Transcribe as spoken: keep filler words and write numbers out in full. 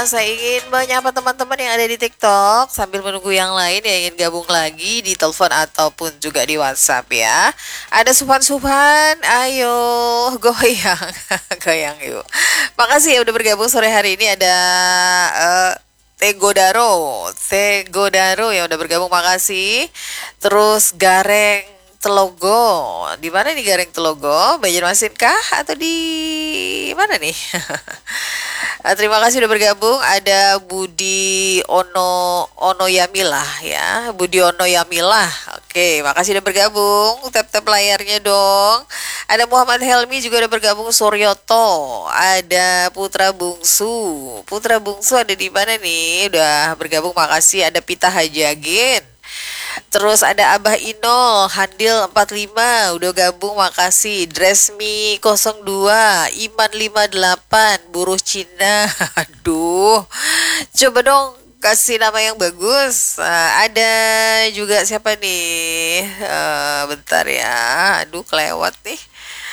saya ingin menyapa teman-teman yang ada di TikTok sambil menunggu yang lain yang ingin gabung lagi di telepon ataupun juga di WhatsApp ya. Ada Subhan-Subhan, ayo goyang, goyang yuk. Makasih ya udah bergabung sore hari ini ada eh, Tegodaro, Tegodaro yang udah bergabung makasih. Terus Gareng Telogo, di mana nih Gareng Telogo? Banjarmasin kah atau di mana nih? Ah, terima kasih udah bergabung. Ada Budi Ono Ono Yamilah ya, Budi Ono Yamilah. Oke, makasih udah bergabung. Tap tap layarnya dong. Ada Muhammad Helmi juga udah bergabung. Suryoto, ada Putra Bungsu. Putra Bungsu ada di mana nih? Udah bergabung, makasih. Ada Pita Hajagin. Terus ada Abah Inol, Handil empat puluh lima, udah gabung makasih. Dresmi nol dua, Iman lima puluh delapan, Buruh Cina. Aduh, coba dong kasih nama yang bagus. Nah, ada juga siapa nih? Eh, bentar ya, aduh kelewat nih.